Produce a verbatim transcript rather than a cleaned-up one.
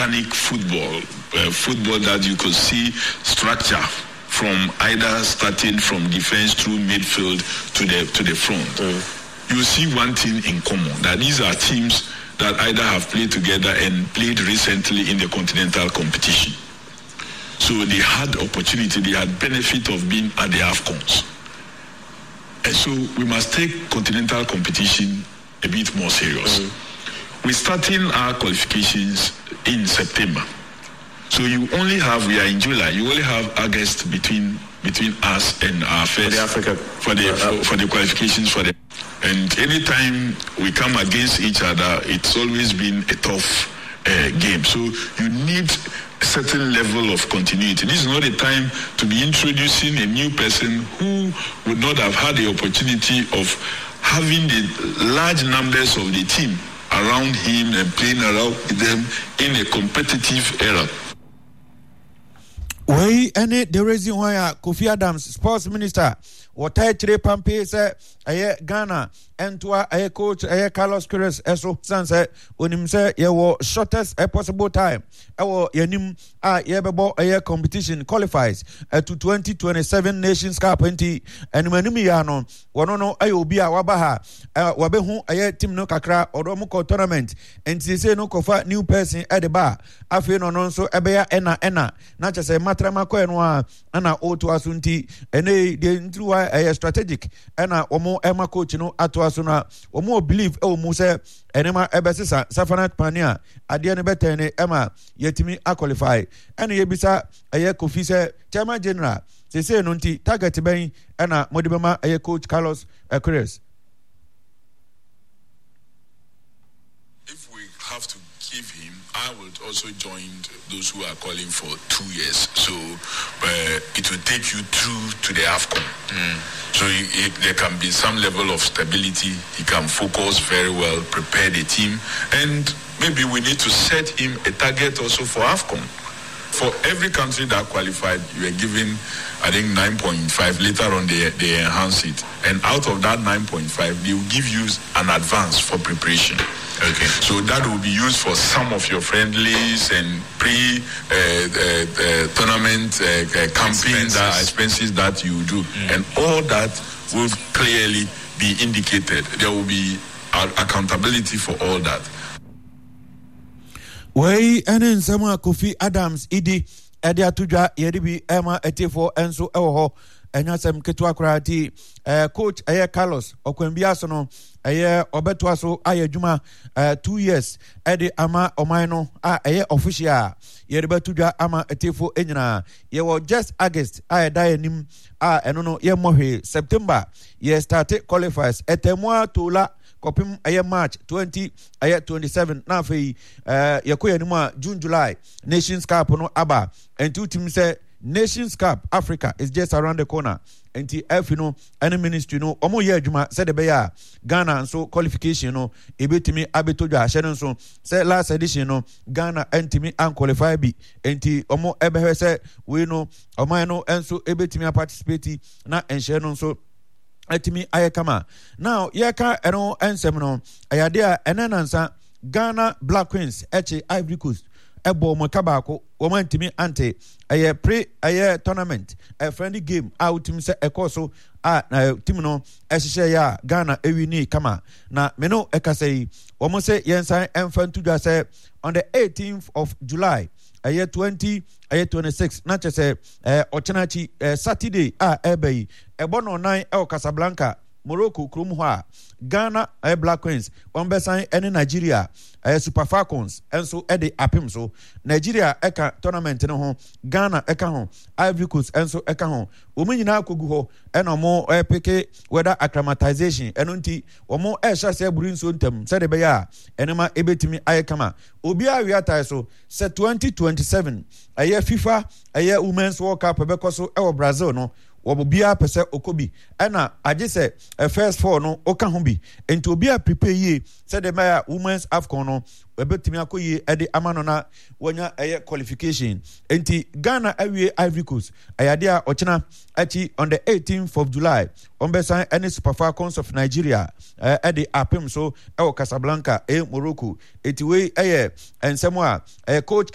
organic football, uh, football that you could see structure from either starting from defense through midfield to the to the front. Mm. You see one thing in common, that these are teams that either have played together and played recently in the continental competition. So they had opportunity, they had benefit of being at the AFCONs. And so we must take continental competition a bit more serious. Mm. We're starting our qualifications in September. So you only have, we are in July, you only have August between between us and our first, for the Africa, for the, for, for the qualifications for the, and anytime we come against each other, it's always been a tough uh, game. So you need a certain level of continuity. This is not a time to be introducing a new person who would not have had the opportunity of having the large numbers of the team around him and playing around with them in a competitive era. Why any the reason why Kofi Adams, sports minister, what I three pampe say aye Ghana entwa aye coach aye Carlos Queiroz eso sanse onim say ye wo shortest a possible time ewo yanim a ye bebo aye competition qualifies uh, to twenty twenty-seven Nations Cup enti animanim ya no wono no aye obi a waba ha uh, wabehu aye team no kakra odo mo ko tournament enti say no kofa new person at the bar afi no no so ebe ya ena ena na chese matrama ko eno a ana oto asunti ene de ntru a strategic ena omo ema coach no ato aso na omo believe e omo say enema ebesisa Safanat Pania ade ne betene ema yetimi a qualify ene yebisa aye Kofi say chairman general say say no nti target ben ena modibema aye coach Carlos Queiroz. If we have to give him, I would also join those who are calling for two years. So uh, it will take you through to the AFCON. Mm. So it, there can be some level of stability. He can focus very well, prepare the team. And maybe we need to set him a target also for AFCON. For every country that qualified, you are given, I think, nine point five. Later on, they, they enhance it. And out of that nine point five, they will give you an advance for preparation. Okay. So that will be used for some of your friendlies and pre uh, uh, uh, tournament uh, uh, campaigns, that expenses that you do, mm. and all that will clearly be indicated. There will be uh, accountability for all that. Way and in some Kofi Adams idi edia tuja yedibi ema etifo enso ewo enyasem ketwa krati eh coach eh Carlos Okwembia so no eh obeto aso ayadwuma eh two years edi ama oman no a eh official yediba tuja ama etifo enyina ye wo just August ay dayanim a eno no ye mohwe September ye started qualifiers etemwa tola kopim aye March twenty aye twenty-seven na fe eh yakoya nimu June July Nations Cup no aba and two teams say Nations Cup Africa is just around the corner. And the F, you know, any ministry, no, omo ye juma said the beya Ghana and so qualification, no, ebitimi abitoja Shannon so say last edition, no, Ghana and Timmy and qualify be and the omo ebe say we know omano and so ebitimi participate na and Shannon so etimi ayekama. Now yeka eno ensem no ayadea enenansa Ghana Black Queens eche Ivory Coast ebo makabako womantimi ante aye pre aye tournament a friendly game out team se ekoso a na team no ehye ya Ghana ewini kama na me no ekasei womo se yensan emfantu dwa se on the eighteenth of July aye twenty aye twenty-six na chese eh ochenachi eh, Saturday a ebei ebo no nine el Casablanca Morocco krum ho a Ghana eh, Black Queens ombesan ene Nigeria eh, Super Falcons enso ede apim so Nigeria eka tournament no ho Ghana eka ho Ivory Coast enso eka ho omunyina akogu ho ena mo eh, peke weather acclimatization eno nti omo eh sha se buru nso ntem se de be ya enema ebetimi ayekama obi awiata so se twenty twenty-seven aye FIFA aye Women's World Cup bekoso e wo Brazil no wobia pese okobi ena agise e first four no oka ho bi enti obia prepare ye said the mayor Women's AFCON no ebetimi akoyi e de amano na wonya eye qualification enti Ghana awie Ivory Coast ayade a ochena achi on the eighteenth of July ombesan any Super Falcons of Nigeria e uh, de apem so e Casablanca e Morocco enti we eye ensemo a coach